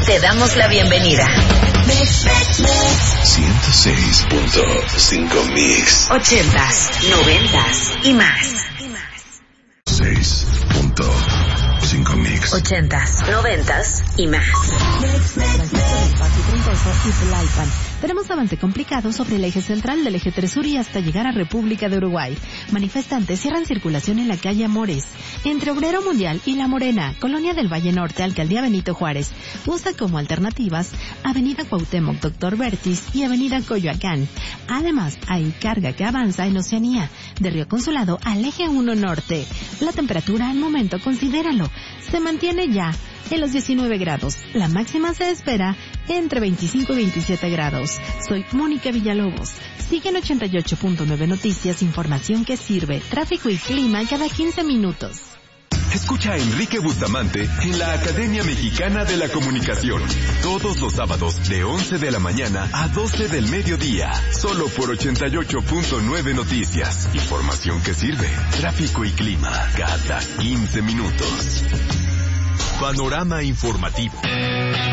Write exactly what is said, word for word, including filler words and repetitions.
te damos la bienvenida. ciento seis punto cinco Mix. Ochentas, noventas y más. seis punto cinco Mix. Ochentas, noventas y más. Tenemos avance complicado sobre el eje central del eje tres Sur y hasta llegar a República de Uruguay. Manifestantes cierran circulación en la calle Amores, entre Obrero Mundial y La Morena, Colonia del Valle Norte, Alcaldía Benito Juárez. Usa como alternativas Avenida Cuauhtémoc, Doctor Bertis y Avenida Coyoacán. Además, hay carga que avanza en Oceanía, de Río Consulado al eje uno Norte. La temperatura al momento, considéralo, se mantiene ya en los diecinueve grados. La máxima se espera entre veinticinco y veintisiete grados. Soy Mónica Villalobos. Sigue en ochenta y ocho punto nueve Noticias, información que sirve. Tráfico y clima cada quince minutos. Escucha a Enrique Bustamante en la Academia Mexicana de la Comunicación. Todos los sábados de once de la mañana a doce del mediodía. Solo por ochenta y ocho punto nueve Noticias. Información que sirve. Tráfico y clima cada quince minutos. Panorama informativo.